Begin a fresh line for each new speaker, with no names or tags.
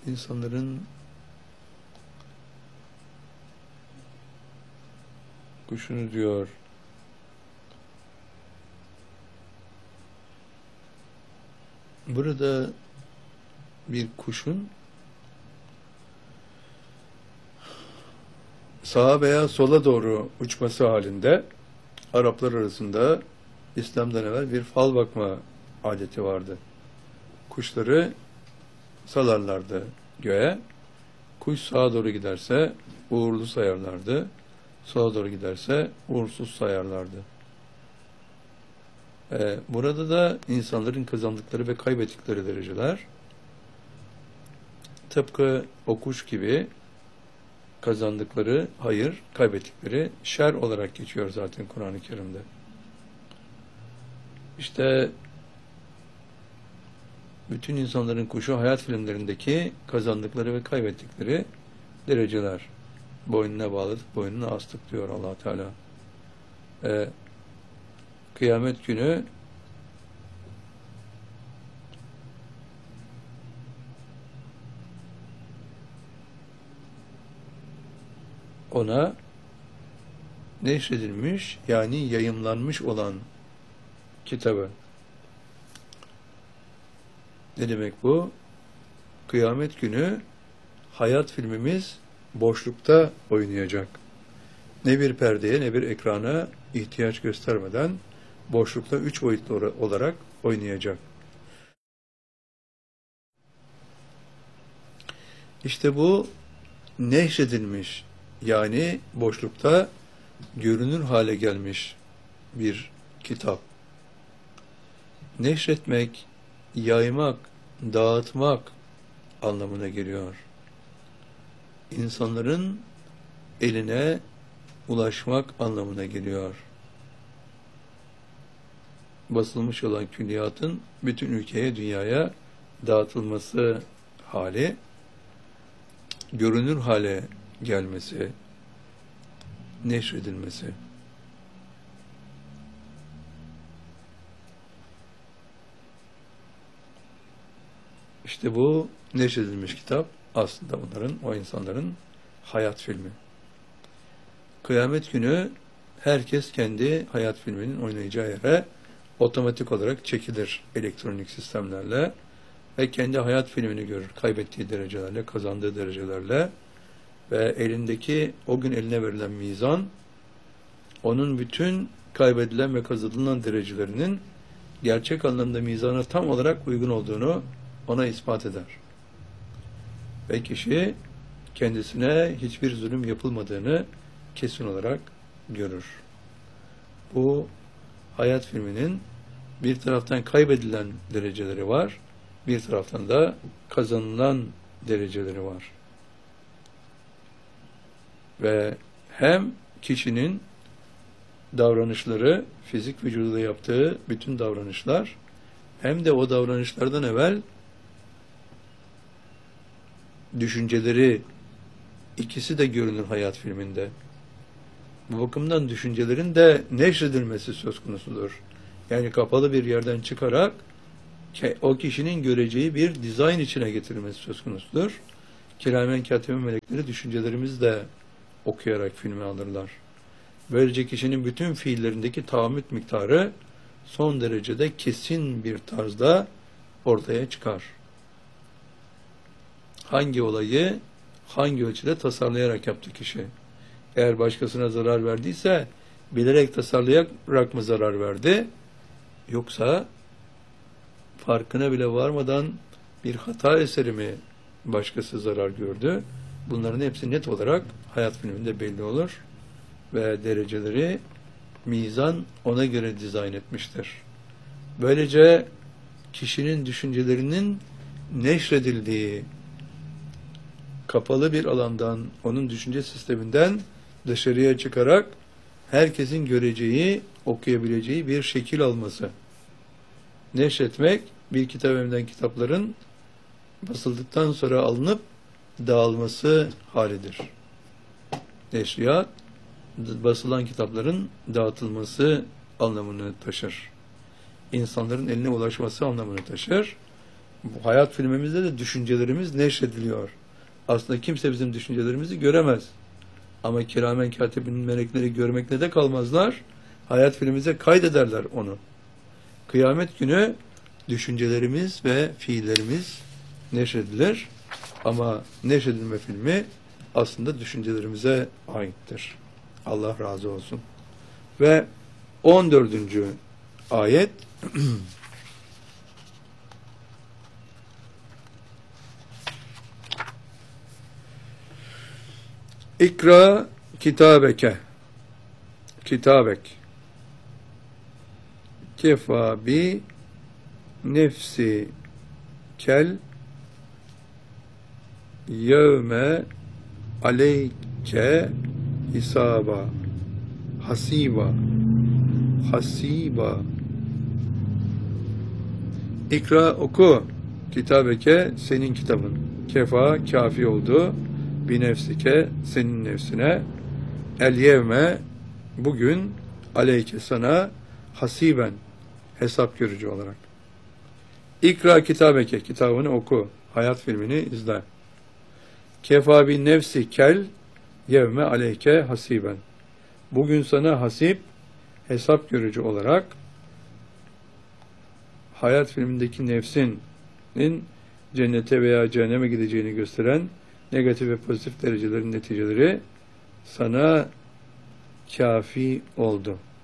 insanların kuşunu diyor, burada bir kuşun sağa veya sola doğru uçması halinde Araplar arasında İslam'dan evvel bir fal bakma adeti vardı. Kuşları salarlardı göğe. Kuş sağa doğru giderse uğurlu sayarlardı. Sola doğru giderse uğursuz sayarlardı. Burada da insanların kazandıkları ve kaybettikleri dereceler tıpkı o kuş gibi kazandıkları hayır, kaybettikleri şer olarak geçiyor zaten Kur'an-ı Kerim'de. İşte bütün insanların kuşu hayat filmlerindeki kazandıkları ve kaybettikleri dereceler. Boynuna bağladık, boynuna astık diyor Allah Teala. Kıyamet günü ona neşredilmiş, yani yayımlanmış olan kitabı. Ne demek bu? Kıyamet günü hayat filmimiz boşlukta oynayacak. Ne bir perdeye ne bir ekrana ihtiyaç göstermeden boşlukta 3 boyutlu olarak oynayacak. İşte bu neşredilmiş, yani boşlukta görünür hale gelmiş bir kitap. Neşretmek, yaymak, dağıtmak anlamına geliyor. İnsanların eline ulaşmak anlamına geliyor. Basılmış olan külliyatın bütün ülkeye, dünyaya dağıtılması hali, görünür hale gelmesi, neşredilmesi. İşte bu neşredilmiş kitap aslında bunların, o insanların hayat filmi. Kıyamet günü herkes kendi hayat filminin oynayacağı yere otomatik olarak çekilir elektronik sistemlerle ve kendi hayat filmini görür. Kaybettiği derecelerle, kazandığı derecelerle ve elindeki, o gün eline verilen mizan, onun bütün kaybedilen ve kazanılan derecelerinin gerçek anlamda mizana tam olarak uygun olduğunu ona ispat eder. Ve kişi kendisine hiçbir zulüm yapılmadığını kesin olarak görür. Bu hayat filminin bir taraftan kaybedilen dereceleri var, bir taraftan da kazanılan dereceleri var. Ve hem kişinin davranışları, fizik vücuduyla yaptığı bütün davranışlar, hem de o davranışlardan evvel düşünceleri, ikisi de görünür hayat filminde. Bu bakımdan düşüncelerin de neşredilmesi söz konusudur. Yani kapalı bir yerden çıkarak o kişinin göreceği bir dizayn içine getirilmesi söz konusudur. Kiramen katiben melekleri düşüncelerimizi de okuyarak filme alırlar. Böylece kişinin bütün fiillerindeki tahammüt miktarı son derecede kesin bir tarzda ortaya çıkar. Hangi olayı hangi ölçüde tasarlayarak yaptı kişi? Eğer başkasına zarar verdiyse bilerek tasarlayarak mı zarar verdi? Yoksa farkına bile varmadan bir hata eseri mi başkası zarar gördü? Bunların hepsi net olarak hayat filminde belli olur ve dereceleri mizan ona göre dizayn etmiştir. Böylece kişinin düşüncelerinin neşredildiği, kapalı bir alandan, onun düşünce sisteminden dışarıya çıkarak herkesin göreceği, okuyabileceği bir şekil alması. Neşretmek, bir kitap evinden kitapların basıldıktan sonra alınıp dağılması halidir. Neşriyat, basılan kitapların dağıtılması anlamını taşır. İnsanların eline ulaşması anlamını taşır. Bu hayat filmimizde de düşüncelerimiz neşrediliyor. Aslında kimse bizim düşüncelerimizi göremez. Ama kiramen katibinin melekleri görmekle de kalmazlar. Hayat filmimize kaydederler onu. Kıyamet günü düşüncelerimiz ve fiillerimiz neşredilir. Ama neşredilme filmi aslında düşüncelerimize aittir. Allah razı olsun. Ve 14. ayet İkra kitabeke kefa bi nefsi kel yevme aleyke hasiba İkra oku kitabeke senin kitabın kefa kafi oldu bi nefsike senin nefsine el yevme bugün aleyke sana hasiben hesap görücü olarak. İkra kitabeke kitabını oku. Hayat filmini izle. Kefa bin nefsi kel yevme aleyke hasiben. Bugün sana hasip hesap görücü olarak hayat filmindeki nefsinin cennete veya cehenneme gideceğini gösteren negatif ve pozitif derecelerin neticeleri sana kafi oldu.